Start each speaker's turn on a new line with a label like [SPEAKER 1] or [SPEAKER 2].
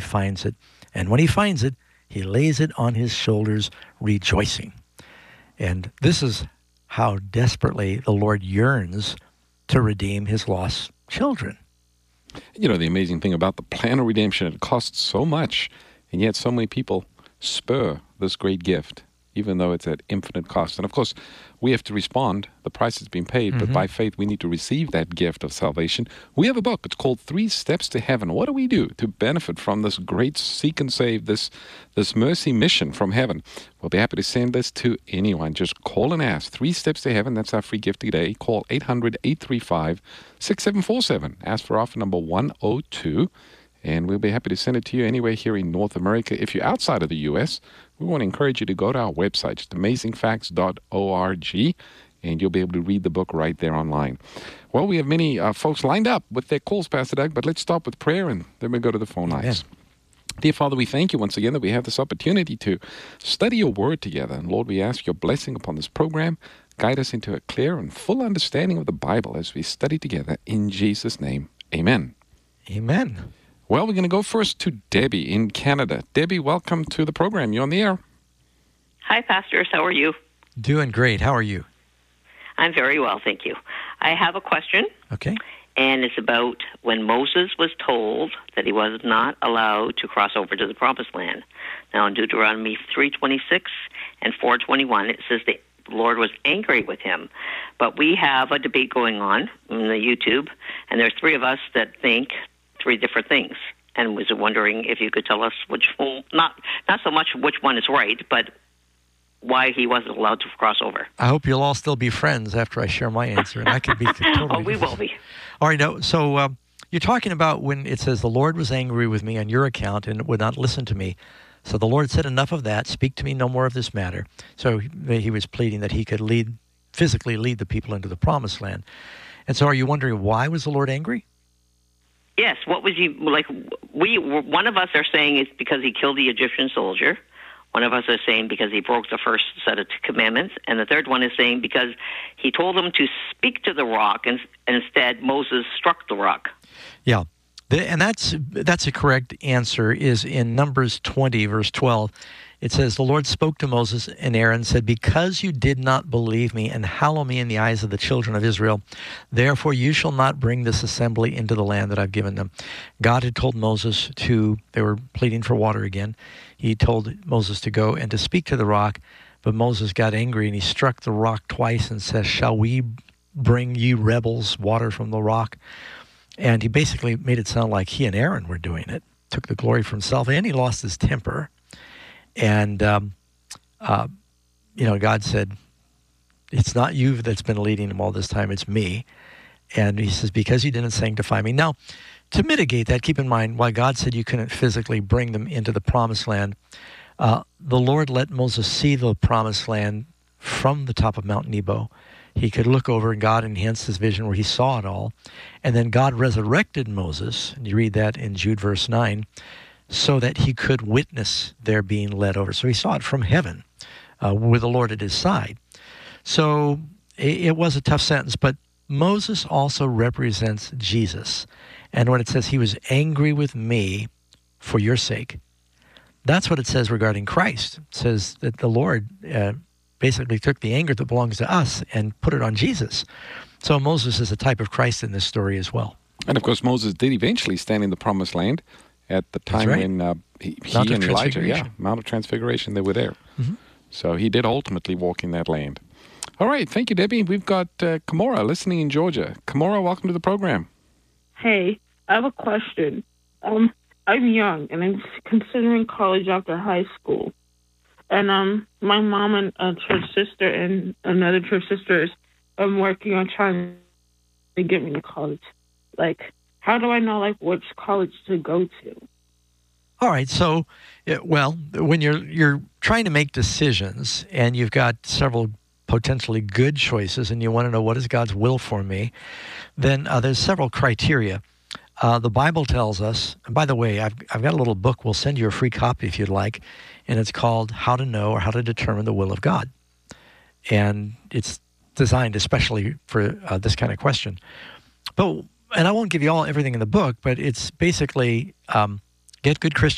[SPEAKER 1] finds it. And when he finds it, he lays it on his shoulders, rejoicing. And this is how desperately the Lord yearns to redeem his lost children.
[SPEAKER 2] You know, the amazing thing about the plan of redemption, it costs so much, and yet so many people spur this great gift, even though it's at infinite cost. And of course, we have to respond. The price has been paid, but by faith, we need to receive that gift of salvation. We have a book. It's called 3 Steps to Heaven. What do we do to benefit from this great seek and save, this mercy mission from heaven? We'll be happy to send this to anyone. Just call and ask. 3 Steps to Heaven. That's our free gift today. Call 800-835-6747. Ask for offer number 102. And we'll be happy to send it to you anywhere here in North America. If you're outside of the U.S., we want to encourage you to go to our website, just amazingfacts.org, and you'll be able to read the book right there online. Well, we have many folks lined up with their calls, Pastor Doug, but let's start with prayer, and then we'll go to the phone lines. Dear Father, we thank you once again that we have this opportunity to study your word together. And Lord, we ask your blessing upon this program. Guide us into a clear and full understanding of the Bible as we study together. In Jesus' name, amen.
[SPEAKER 1] Amen.
[SPEAKER 2] Well, we're going to go first to Debbie in Canada. Debbie, welcome to the program. You're on the air.
[SPEAKER 3] Hi, pastors. How are you?
[SPEAKER 1] Doing great. How are you?
[SPEAKER 3] I'm very well, thank you. I have a question.
[SPEAKER 1] Okay.
[SPEAKER 3] And it's about when Moses was told that he was not allowed to cross over to the Promised Land. Now, in Deuteronomy 3:26 and 4:21, it says the Lord was angry with him. But we have a debate going on the YouTube, and there's 3 of us that think 3 different things, and was wondering if you could tell us which one, not so much which one is right, but why he wasn't allowed to cross over.
[SPEAKER 1] I hope you'll all still be friends after I share my answer, and I could be totally
[SPEAKER 3] Oh, we will be.
[SPEAKER 1] All right, so you're talking about when it says, the Lord was angry with me on your account and would not listen to me. So the Lord said, enough of that. Speak to me no more of this matter. So he was pleading that he could physically lead the people into the Promised Land. And so are you wondering, why was the Lord angry?
[SPEAKER 3] Yes, what was he, like, one of us are saying it's because he killed the Egyptian soldier. One of us is saying because he broke the first set of commandments. And the third one is saying because he told him to speak to the rock, and instead Moses struck the rock.
[SPEAKER 1] Yeah, and that's a correct answer, is in Numbers 20, verse 12. It says, the Lord spoke to Moses and Aaron, said, because you did not believe me and hallow me in the eyes of the children of Israel, therefore you shall not bring this assembly into the land that I've given them. God had told Moses they were pleading for water again. He told Moses to go and to speak to the rock, but Moses got angry and he struck the rock twice and says, shall we bring you rebels water from the rock? And he basically made it sound like he and Aaron were doing it, took the glory for himself, and he lost his temper. And, God said, it's not you that's been leading them all this time, it's me. And he says, because you didn't sanctify me. Now, to mitigate that, keep in mind, why God said you couldn't physically bring them into the Promised Land, the Lord let Moses see the Promised Land from the top of Mount Nebo. He could look over, and God enhanced his vision where he saw it all. And then God resurrected Moses, and you read that in Jude verse 9, so that he could witness their being led over. So he saw it from heaven with the Lord at his side. So it was a tough sentence, but Moses also represents Jesus. And when it says he was angry with me for your sake, that's what it says regarding Christ. It says that the Lord basically took the anger that belongs to us and put it on Jesus. So Moses is a type of Christ in this story as well.
[SPEAKER 2] And of course, Moses did eventually stand in the Promised Land at the time when he and Elijah, Mount of Transfiguration, they were there. Mm-hmm. So he did ultimately walk in that land. All right, thank you, Debbie. We've got Kamora listening in Georgia. Kamora, welcome to the program.
[SPEAKER 4] Hey, I have a question. I'm young, and I'm considering college after high school. And my mom and a church sister and another church sister is working on trying to get me to college. Like, how do I know, which college to go to?
[SPEAKER 1] All right, so, when you're trying to make decisions and you've got several potentially good choices and you want to know what is God's will for me, then there's several criteria. The Bible tells us, and by the way, I've got a little book. We'll send you a free copy if you'd like, and it's called How to Know or How to Determine the Will of God. And it's designed especially for this kind of question. And I won't give you everything in the book, but it's basically get good Christian